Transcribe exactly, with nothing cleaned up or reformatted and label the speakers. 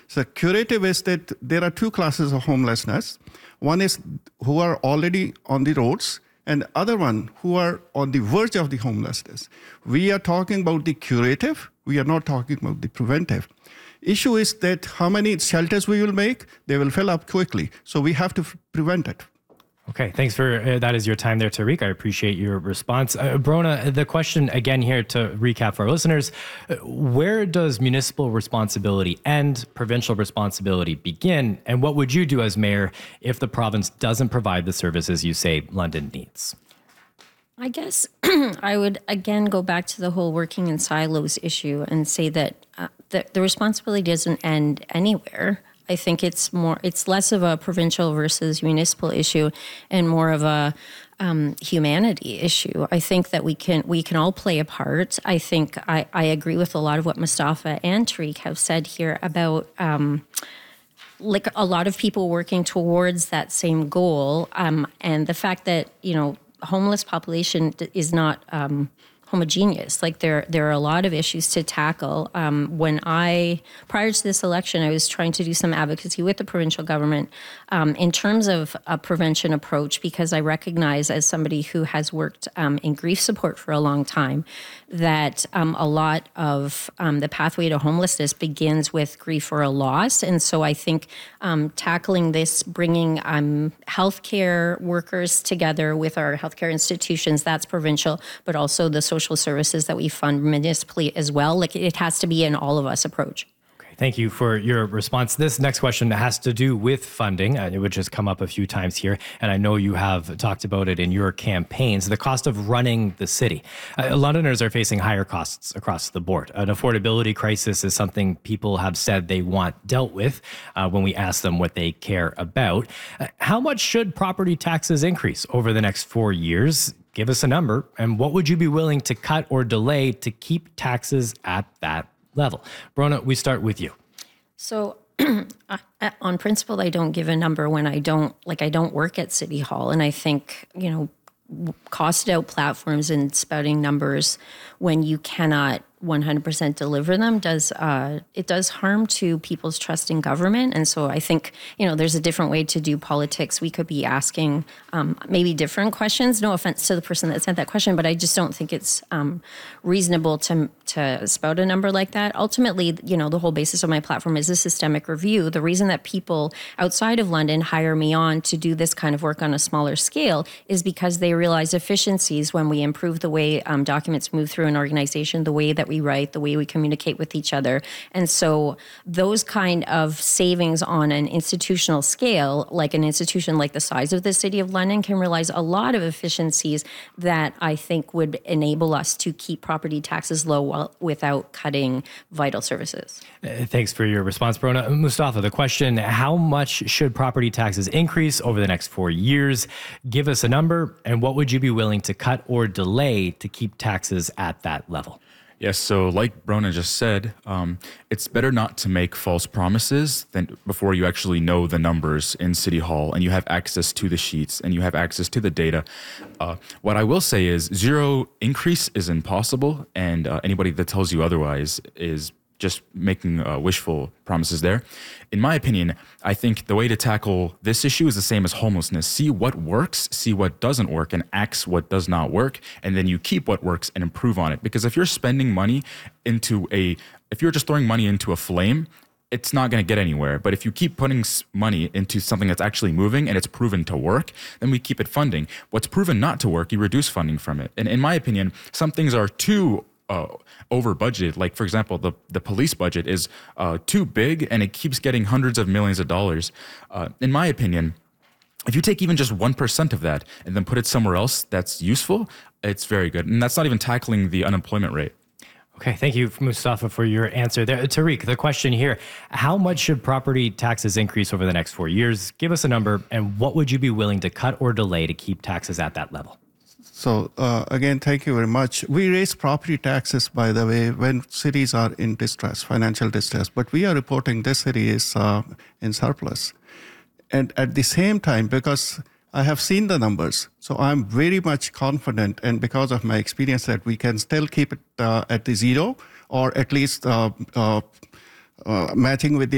Speaker 1: So curative is that there are two classes of homelessness. One is who are already on the roads, and the other one who are on the verge of the homelessness. We are talking about the curative. We are not talking about the preventive. Issue is that how many shelters we will make, they will fill up quickly. So we have to f- prevent it.
Speaker 2: Okay, thanks for uh, that is your time there, Tariq. I appreciate your response. Uh, Brona, the question again here to recap for our listeners, uh, where does municipal responsibility end, provincial responsibility begin, and what would you do as mayor if the province doesn't provide the services you say London needs?
Speaker 3: I guess I would again go back to the whole working in silos issue and say that uh, the, the responsibility doesn't end anywhere. I think it's more, it's less of a provincial versus municipal issue and more of a um, humanity issue. I think that we can we can all play a part. I think I, I agree with a lot of what Mustafa and Tariq have said here about um, like a lot of people working towards that same goal, um, and the fact that, you know, homeless population is not um, homogeneous. Like there, there are a lot of issues to tackle. Um, when I, prior to this election, I was trying to do some advocacy with the provincial government um, in terms of a prevention approach, because I recognize as somebody who has worked um, in grief support for a long time, that um, a lot of um, the pathway to homelessness begins with grief or a loss. And so I think um, tackling this, bringing um, healthcare workers together with our healthcare institutions, that's provincial, but also the social services that we fund municipally as well. Like it has to be an all of us approach.
Speaker 2: Thank you for your response. This next question has to do with funding, uh, which has come up a few times here, and I know you have talked about it in your campaigns. The cost of running the city. Uh, Londoners are facing higher costs across the board. An affordability crisis is something people have said they want dealt with uh, when we ask them what they care about. Uh, how much should property taxes increase over the next four years? Give us a number, and what would you be willing to cut or delay to keep taxes at that level? Brona, we start with you.
Speaker 3: So on principle, I don't give a number when I don't, like I don't work at City Hall. And I think, you know, costed out platforms and spouting numbers when you cannot one hundred percent deliver them does uh, it does harm to people's trust in government. And so I think, you know, there's a different way to do politics. We could be asking um, maybe different questions. No offense to the person that sent that question, but I just don't think it's um, reasonable to to spout a number like that. Ultimately, you know, the whole basis of my platform is a systemic review. The reason that people outside of London hire me on to do this kind of work on a smaller scale is because they realize efficiencies when we improve the way um, documents move through an organization, the way that we write, the way we communicate with each other. And so those kind of savings on an institutional scale, like an institution like the size of the City of London, can realize a lot of efficiencies that I think would enable us to keep property taxes low while, without cutting vital services.
Speaker 2: Uh, thanks for your response, Brona. Mustafa, the question, how much should property taxes increase over the next four years? Give us a number, and what would you be willing to cut or delay to keep taxes at that level?
Speaker 4: Yes, so like Brona just said, um, it's better not to make false promises than before you actually know the numbers in City Hall and you have access to the sheets and you have access to the data. Uh, what I will say is zero increase is impossible, and uh, anybody that tells you otherwise is just making uh, wishful promises there. In my opinion, I think the way to tackle this issue is the same as homelessness. See what works, see what doesn't work, and axe what does not work, and then you keep what works and improve on it. Because if you're spending money into a, if you're just throwing money into a flame, it's not going to get anywhere. But if you keep putting money into something that's actually moving and it's proven to work, then we keep it funding. What's proven not to work, you reduce funding from it. And in my opinion, some things are too Uh, over budgeted. Like, for example, the, the police budget is uh, too big and it keeps getting hundreds of millions of dollars. Uh, in my opinion, if you take even just one percent of that and then put it somewhere else that's useful, it's very good. And that's not even tackling the unemployment rate.
Speaker 2: Okay, thank you, Mustafa, for your answer there. Tariq, the question here, how much should property taxes increase over the next four years? Give us a number, and what would you be willing to cut or delay to keep taxes at that level?
Speaker 1: So uh, again, thank you very much. We raise property taxes, by the way, when cities are in distress, financial distress, but we are reporting this city is uh, in surplus. And at the same time, because I have seen the numbers, so I'm very much confident, and because of my experience, that we can still keep it uh, at the zero, or at least uh, uh, uh, matching with the